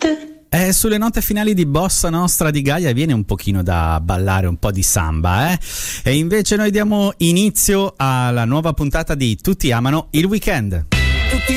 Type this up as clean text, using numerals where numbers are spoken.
Sulle note finali di Bossa Nostra di Gaia viene un pochino da ballare un po' di samba, E invece noi diamo inizio alla nuova puntata di Tutti amano il weekend.